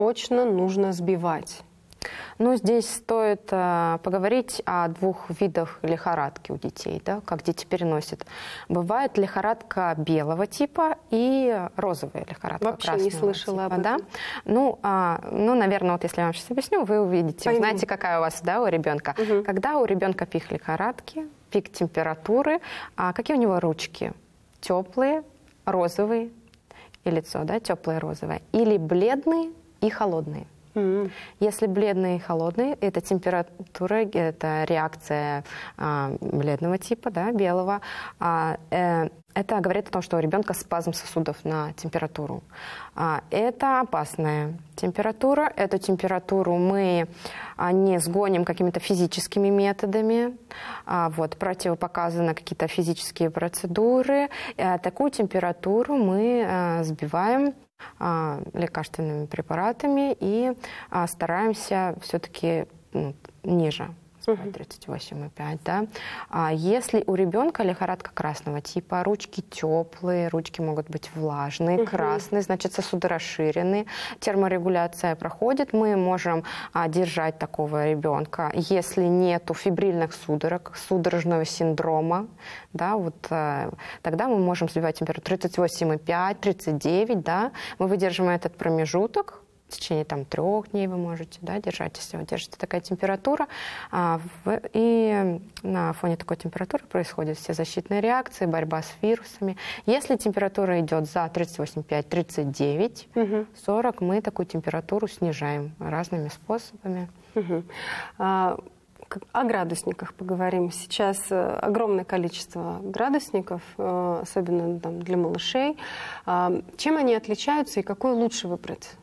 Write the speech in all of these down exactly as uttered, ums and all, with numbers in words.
точно нужно сбивать? Ну, здесь стоит э, поговорить о двух видах лихорадки у детей, да, как дети переносят. Бывает лихорадка белого типа и розовая лихорадка. Вообще не слышала типа, об этом. Да? Ну, а, ну, наверное, вот если я вам сейчас объясню, вы увидите, Пойму. знаете, какая у вас, да, у ребенка. Угу. Когда у ребенка пик лихорадки, пик температуры, а какие у него ручки? Теплые, розовые, и лицо, да, теплое розовое, или бледные и холодные. Mm-hmm. Если бледные и холодные, это температура, это реакция а, бледного типа, да, белого. А, э, это говорит о том, что у ребенка спазм сосудов на температуру. А, это опасная температура. Эту температуру мы а, не сгоним какими-то физическими методами. А, вот, противопоказаны какие-то физические процедуры. А, такую температуру мы а, сбиваем лекарственными препаратами и а, стараемся все-таки ну, ниже, тридцать восемь и пять. Да? А если у ребенка лихорадка красного типа, ручки теплые, ручки могут быть влажные, uh-huh. красные, значит сосуды расширены, терморегуляция проходит, мы можем а, держать такого ребенка, если нету фибрильных судорог, судорожного синдрома, да, вот, а, тогда мы можем сбивать температуру тридцать восемь и пять, тридцать девять, да, мы выдерживаем этот промежуток. В течение там, трех дней вы можете, да, держать, если вы держите такая температура. А, в, и на фоне такой температуры происходят все защитные реакции, борьба с вирусами. Если температура идет за тридцать восемь и пять, тридцать девять, угу. сорок, мы такую температуру снижаем разными способами. Угу. А, о градусниках поговорим. Сейчас огромное количество градусников, особенно там, для малышей. Чем они отличаются и какой лучше выбрать?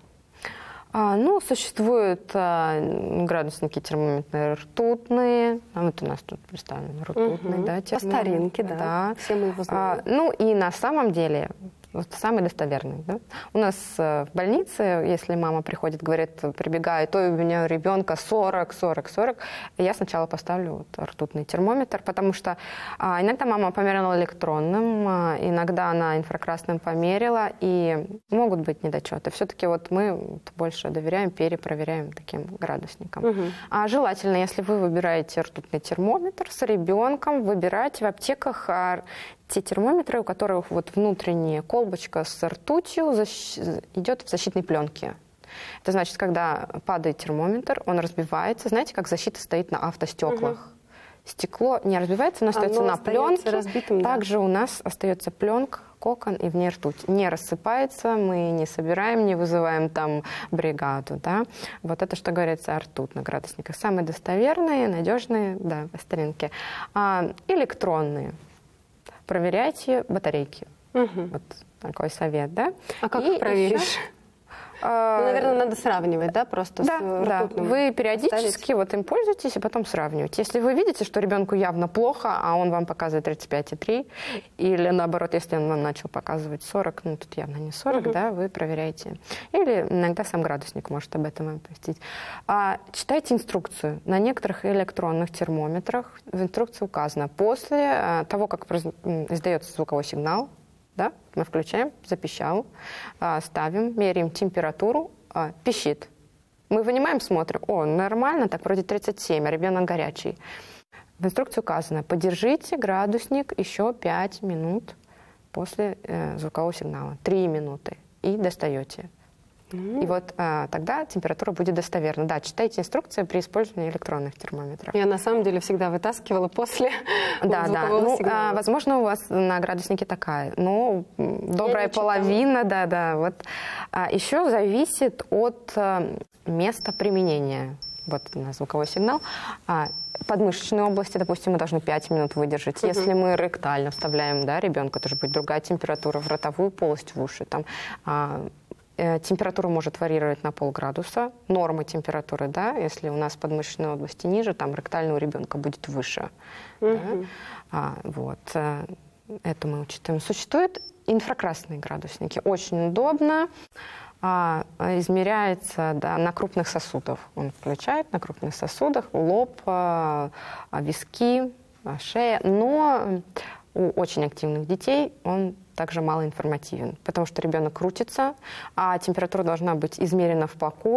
А, ну, существуют а, градусники термометры ртутные. А вот у нас тут представлены ртутные, угу. да, термометры. По старинке, да. да. Все мы его знаем. А, ну, и на самом деле, вот самый достоверный. Да? У нас в больнице, если мама приходит, говорит, прибегает, ой, у меня у ребенка сорок, сорок, сорок, я сначала поставлю вот ртутный термометр, потому что а, иногда мама померила электронным, а, иногда она инфракрасным померила, и могут быть недочеты. Все-таки вот мы больше доверяем, перепроверяем таким градусникам. Угу. А желательно, если вы выбираете ртутный термометр с ребенком, выбирать в аптеках а, те термометры, у которых вот внутренняя колбочка с ртутью защ... идет в защитной пленке. Это значит, когда падает термометр, он разбивается. Знаете, как защита стоит на автостеклах? Угу. Стекло не разбивается, но остается оно на пленке. Разбитым, да. Также у нас остается пленка, кокон и в ней ртуть. Не рассыпается, мы не собираем, не вызываем там бригаду. Да? Вот это, что говорится о ртутных градусниках. Самые достоверные, надежные, да, по старинке. А, электронные. Проверяйте батарейки. Угу. Вот такой совет, да? А как их проверишь? Еще... Ну, наверное, надо сравнивать, да, просто да, с да. ртутным. Вы периодически ставить. Вот им пользуетесь и потом сравниваете. Если вы видите, что ребенку явно плохо, а он вам показывает тридцать пять и три, или наоборот, если он вам начал показывать сорок, ну, тут явно не сорок, угу. да, вы проверяете. Или иногда сам градусник может об этом оповестить. А, читайте инструкцию. На некоторых электронных термометрах в инструкции указано, после а, того, как издается звуковой сигнал, да, мы включаем, запищал, ставим, меряем температуру, пищит. Мы вынимаем, смотрим, о, нормально, так вроде тридцать семь, а ребенок горячий. В инструкции указано, подержите градусник еще пять минут после э, звукового сигнала, три минуты, и достаете. Mm-hmm. И вот а, тогда температура будет достоверна. Да, читайте инструкции при использовании электронных термометров. Я на самом деле всегда вытаскивала после да, звукового да. Ну, сигнала. А, возможно, у вас на градуснике такая, но добрая половина, да, да. Вот. А, еще зависит от а, места применения. Вот у нас звуковой сигнал. А, подмышечной области, допустим, мы должны пять минут выдержать. Uh-huh. Если мы ректально вставляем, да, ребенка, тоже будет другая температура, в ротовую полость, в уши, там, а, температура может варьировать на полградуса. Норма температуры, да, если у нас подмышечной области ниже, там ректально у ребенка будет выше. Uh-huh. Да? А, вот. Это мы учитываем. Существуют инфракрасные градусники. Очень удобно. А, измеряется, да, на крупных сосудах. Он включает на крупных сосудах лоб, а, виски, а, шея. Но у очень активных детей он также малоинформативен, потому что ребенок крутится, а температура должна быть измерена в покое.